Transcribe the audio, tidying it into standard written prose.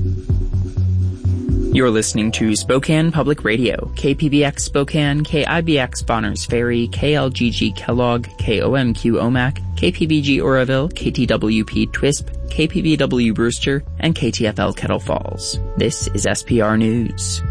You're listening to Spokane Public Radio, KPBX Spokane, KIBX Bonners Ferry, KLGG Kellogg, KOMQ Omak, KPBG Oroville, KTWP Twisp, KPBW Brewster, and KTFL Kettle Falls. This is SPR News.